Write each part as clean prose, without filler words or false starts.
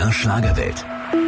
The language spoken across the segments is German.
MDR Schlagerwelt.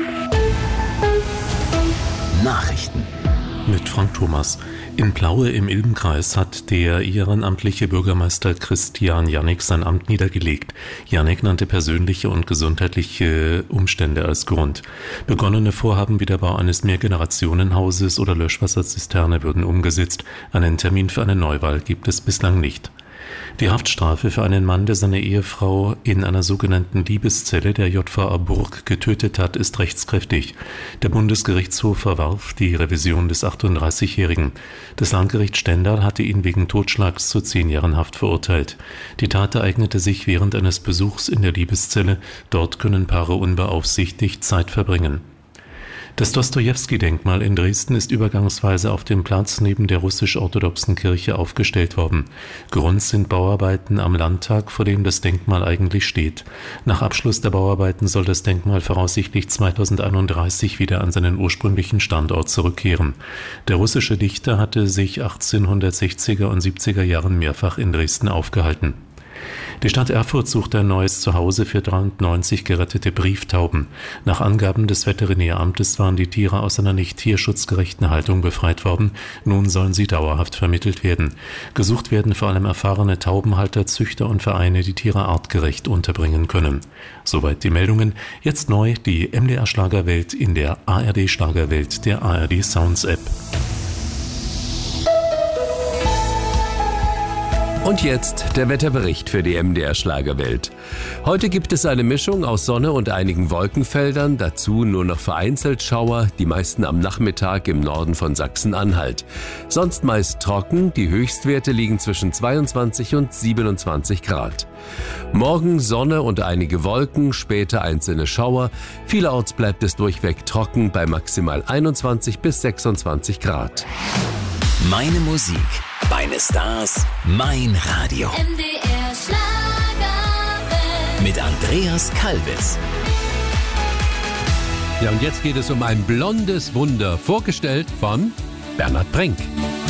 Nachrichten. Mit Frank Thomas. In Plaue im Ilbenkreis hat der ehrenamtliche Bürgermeister Christian Jannek sein Amt niedergelegt. Jannek nannte persönliche und gesundheitliche Umstände als Grund. Begonnene Vorhaben wie der Bau eines Mehrgenerationenhauses oder Löschwasserzisterne würden umgesetzt. Einen Termin für eine Neuwahl gibt es bislang nicht. Die Haftstrafe für einen Mann, der seine Ehefrau in einer sogenannten Liebeszelle der JVA Burg getötet hat, ist rechtskräftig. Der Bundesgerichtshof verwarf die Revision des 38-Jährigen. Das Landgericht Stendal hatte ihn wegen Totschlags zu 10 Jahren Haft verurteilt. Die Tat ereignete sich während eines Besuchs in der Liebeszelle. Dort können Paare unbeaufsichtigt Zeit verbringen. Das Dostojewski-Denkmal in Dresden ist übergangsweise auf dem Platz neben der russisch-orthodoxen Kirche aufgestellt worden. Grund sind Bauarbeiten am Landtag, vor dem das Denkmal eigentlich steht. Nach Abschluss der Bauarbeiten soll das Denkmal voraussichtlich 2031 wieder an seinen ursprünglichen Standort zurückkehren. Der russische Dichter hatte sich 1860er und 70er Jahren mehrfach in Dresden aufgehalten. Die Stadt Erfurt sucht ein neues Zuhause für 93 gerettete Brieftauben. Nach Angaben des Veterinäramtes waren die Tiere aus einer nicht tierschutzgerechten Haltung befreit worden. Nun sollen sie dauerhaft vermittelt werden. Gesucht werden vor allem erfahrene Taubenhalter, Züchter und Vereine, die Tiere artgerecht unterbringen können. Soweit die Meldungen. Jetzt neu die MDR Schlagerwelt in der ARD Schlagerwelt, der ARD Sounds App. Und jetzt der Wetterbericht für die MDR Schlagerwelt. Heute gibt es eine Mischung aus Sonne und einigen Wolkenfeldern, dazu nur noch vereinzelt Schauer, die meisten am Nachmittag im Norden von Sachsen-Anhalt. Sonst meist trocken, die Höchstwerte liegen zwischen 22 und 27 Grad. Morgen Sonne und einige Wolken, später einzelne Schauer. Vielerorts bleibt es durchweg trocken bei maximal 21 bis 26 Grad. Meine Musik, meine Stars, mein Radio. MDR Schlagerwelt. Mit Andreas Kalbitz. Ja, und jetzt geht es um ein blondes Wunder, vorgestellt von Bernhard Brenk.